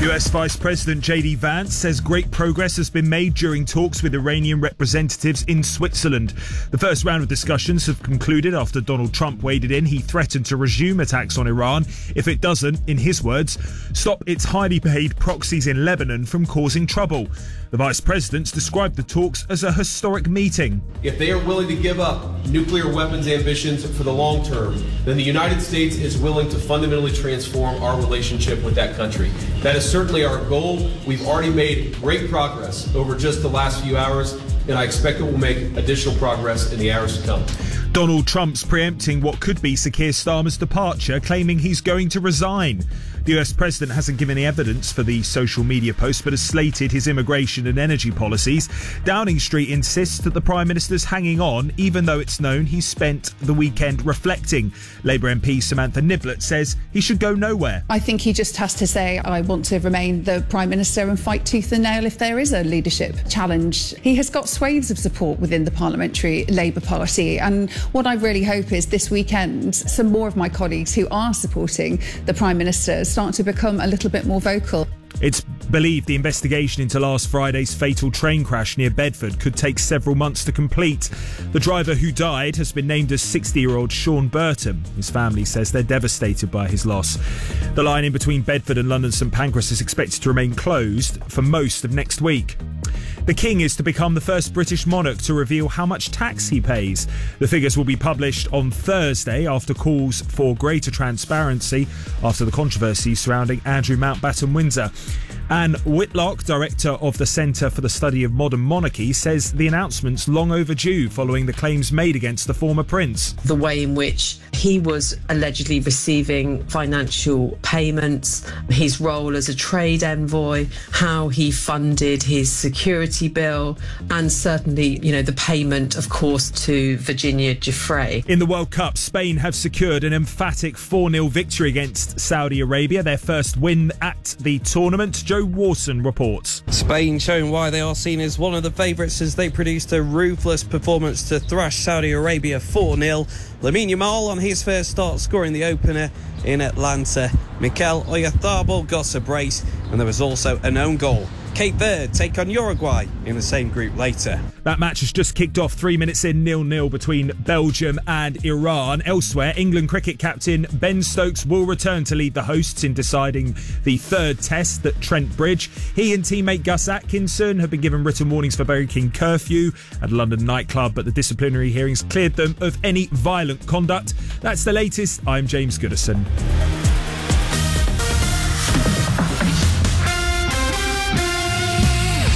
US Vice President J.D. Vance says great progress has been made during talks with Iranian representatives in Switzerland. The first round of discussions have concluded after Donald Trump waded in. He threatened to resume attacks on Iran if it doesn't, in his words, stop its highly paid proxies in Lebanon from causing trouble. The Vice President's described the talks as a historic meeting. If they are willing to give up nuclear weapons ambitions for the long term, then the United States is willing to fundamentally transform our relationship with that country. That is certainly our goal. We've already made great progress over just the last few hours, and I expect that we'll make additional progress in the hours to come. Donald Trump's preempting what could be Sir Keir Starmer's departure, claiming he's going to resign. The US president hasn't given any evidence for the social media post, but has slated his immigration and energy policies. Downing Street insists that the Prime Minister's hanging on, even though it's known he spent the weekend reflecting. Labour MP Samantha Niblett says he should go nowhere. I think he just has to say, I want to remain the Prime Minister and fight tooth and nail if there is a leadership challenge. He has got swathes of support within the Parliamentary Labour Party, and what I really hope is this weekend some more of my colleagues who are supporting the Prime Minister start to become a little bit more vocal. It's believed the investigation into last Friday's fatal train crash near Bedford could take several months to complete. The driver who died has been named as 60-year-old Sean Burton. His family says they're devastated by his loss. The line in between Bedford and London St Pancras is expected to remain closed for most of next week. The King is to become the first British monarch to reveal how much tax he pays. The figures will be published on Thursday after calls for greater transparency after the controversy surrounding Andrew Mountbatten Windsor. Anne Whitlock, director of the Centre for the Study of Modern Monarchy, says the announcement's long overdue following the claims made against the former prince. The way in which he was allegedly receiving financial payments, his role as a trade envoy, how he funded his security bill, and certainly, the payment, of course, to Virginia Giuffre. In the World Cup, Spain have secured an emphatic 4-0 victory against Saudi Arabia, their first win at the tournament. Joe Warson reports. Spain showing why they are seen as one of the favourites as they produced a ruthless performance to thrash Saudi Arabia 4-0. Lamine Yamal on his first start scoring the opener in Atlanta. Mikel Oyarzabal got a brace, and there was also an own goal. Cape Verde take on Uruguay in the same group later. That match has just kicked off 3 minutes in, 0-0 between Belgium and Iran. Elsewhere, England cricket captain Ben Stokes will return to lead the hosts in deciding the third test at Trent Bridge. He and teammate Gus Atkinson have been given written warnings for breaking curfew at a London nightclub, but the disciplinary hearings cleared them of any violent conduct. That's the latest. I'm James Goodison.